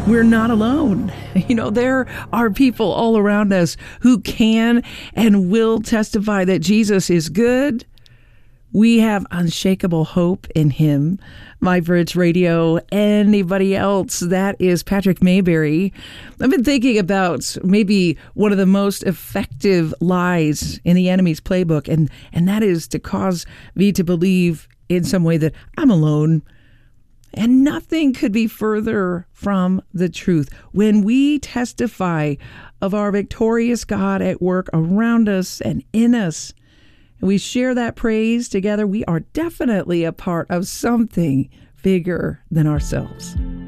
we're not alone. There are people all around us who can and will testify that Jesus is good. We have unshakable hope in him. My Bridge Radio, anybody else? That is Patrick Mayberry. I've been thinking about maybe one of the most effective lies in the enemy's playbook, and that is to cause me to believe in some way that I'm alone. And nothing could be further from the truth. When we testify of our victorious God at work around us and in us, and we share that praise together, we are definitely a part of something bigger than ourselves.